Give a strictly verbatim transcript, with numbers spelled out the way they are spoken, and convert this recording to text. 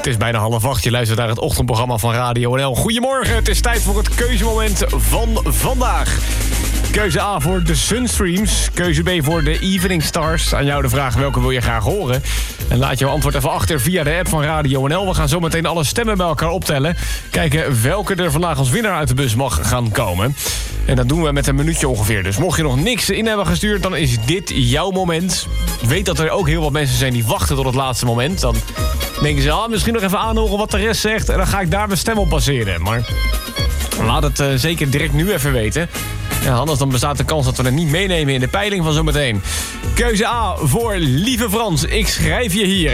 Het is bijna half acht. Je luistert naar het ochtendprogramma van Radio N L. Goedemorgen, het is tijd voor het keuzemoment van vandaag. Keuze A voor de Sunstreams. Keuze B voor de Evening Stars. Aan jou de vraag, welke wil je graag horen? En laat jouw antwoord even achter via de app van Radio N L. We gaan zo meteen alle stemmen bij elkaar optellen. Kijken welke er vandaag als winnaar uit de bus mag gaan komen. En dat doen we met een minuutje ongeveer. Dus mocht je nog niks in hebben gestuurd, dan is dit jouw moment. Weet dat er ook heel wat mensen zijn die wachten tot het laatste moment. Dan denken ze, ah, misschien nog even aanhoren wat de rest zegt. En dan ga ik daar mijn stem op baseren. Maar laat het uh, zeker direct nu even weten. Ja, anders dan bestaat de kans dat we het niet meenemen in de peiling van zometeen. Keuze A voor Lieve Frans. Ik schrijf je hier.